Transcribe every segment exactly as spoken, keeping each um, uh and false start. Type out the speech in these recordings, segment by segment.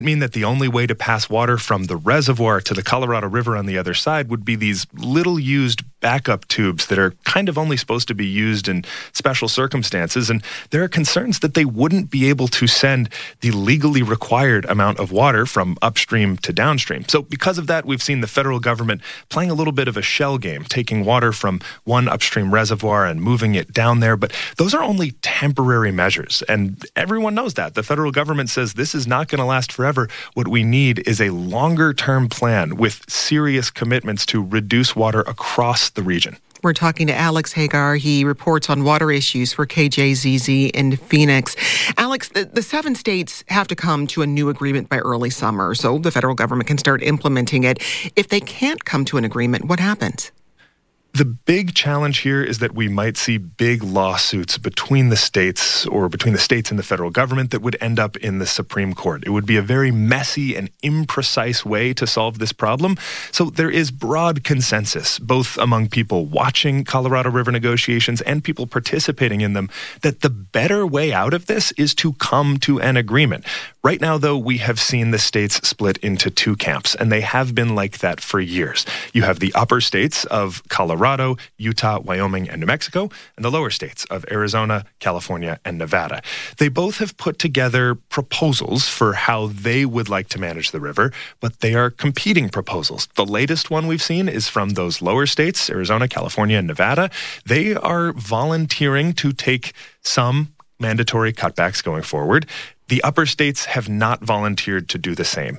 mean that the only way to pass water from the reservoir to the Colorado River on the other side would be these little used backup tubes that are kind of only supposed to be used in special circumstances. And there are concerns that they wouldn't be able to send the legally required amount of water from upstream to downstream. So because of that, we've seen the federal government playing a little bit of a shell game, taking water from one upstream reservoir and moving it down there. But those are only temporary measures. And everyone knows that. The federal government says this is not going to last forever. What we need is a longer-term plan with serious commitments to reduce water across the region. We're talking to Alex Hagar. He reports on water issues for K J Z Z in Phoenix. Alex, the, the seven states have to come to a new agreement by early summer, so the federal government can start implementing it. If they can't come to an agreement, what happens? The big challenge here is that we might see big lawsuits between the states or between the states and the federal government that would end up in the Supreme Court. It would be a very messy and imprecise way to solve this problem. So there is broad consensus, both among people watching Colorado River negotiations and people participating in them, that the better way out of this is to come to an agreement. Right now, though, we have seen the states split into two camps, and they have been like that for years. You have the upper states of Colorado, Colorado, Utah, Wyoming, and New Mexico, and the lower states of Arizona, California, and Nevada. They both have put together proposals for how they would like to manage the river, but they are competing proposals. The latest one we've seen is from those lower states, Arizona, California, and Nevada. They are volunteering to take some mandatory cutbacks going forward. The upper states have not volunteered to do the same.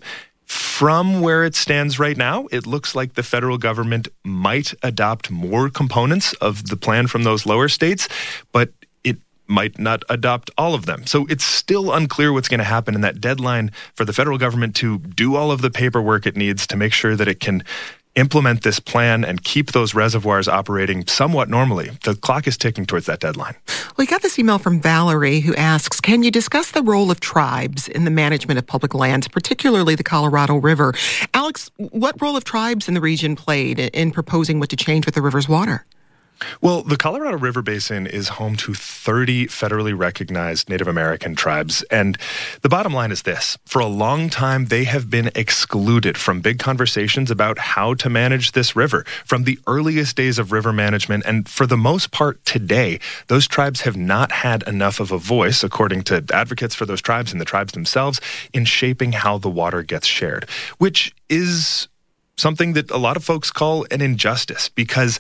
From where it stands right now, it looks like the federal government might adopt more components of the plan from those lower states, but it might not adopt all of them. So it's still unclear what's going to happen, and that deadline for the federal government to do all of the paperwork it needs to make sure that it can implement this plan and keep those reservoirs operating somewhat normally. The clock is ticking towards that deadline. We got this email from Valerie who asks, can you discuss the role of tribes in the management of public lands, particularly the Colorado River? Alex, what role have tribes in the region played in proposing what to change with the river's water? Well, the Colorado River Basin is home to thirty federally recognized Native American tribes. And the bottom line is this. For a long time, they have been excluded from big conversations about how to manage this river. From the earliest days of river management, and for the most part today, those tribes have not had enough of a voice, according to advocates for those tribes and the tribes themselves, in shaping how the water gets shared, which is something that a lot of folks call an injustice, because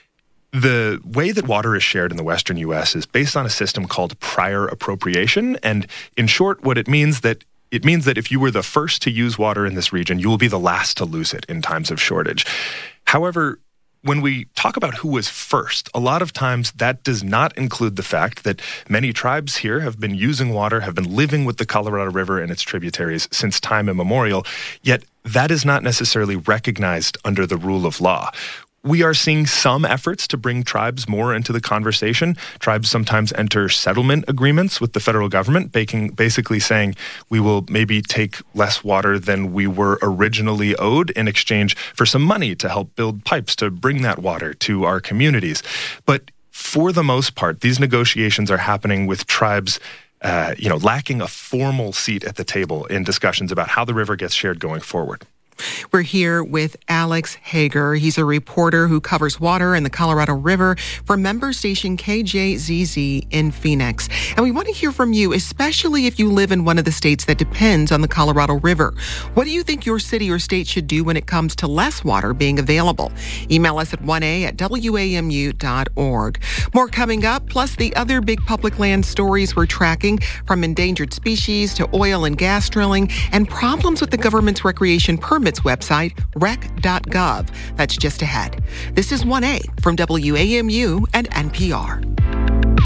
the way that water is shared in the western U S is based on a system called prior appropriation. And in short, what it means that it means that if you were the first to use water in this region, you will be the last to lose it in times of shortage. However, when we talk about who was first, a lot of times that does not include the fact that many tribes here have been using water, have been living with the Colorado River and its tributaries since time immemorial, yet that is not necessarily recognized under the rule of law. We are seeing some efforts to bring tribes more into the conversation. Tribes sometimes enter settlement agreements with the federal government, basically saying we will maybe take less water than we were originally owed in exchange for some money to help build pipes to bring that water to our communities. But for the most part, these negotiations are happening with tribes uh, you know, lacking a formal seat at the table in discussions about how the river gets shared going forward. We're here with Alex Hagar. He's a reporter who covers water and the Colorado River for member station K J Z Z in Phoenix. And we want to hear from you, especially if you live in one of the states that depends on the Colorado River. What do you think your city or state should do when it comes to less water being available? Email us at one a at w a m u dot org. More coming up, plus the other big public land stories we're tracking, from endangered species to oil and gas drilling and problems with the government's recreation permit its website, rec dot gov. That's just ahead. This is one A from W A M U and N P R.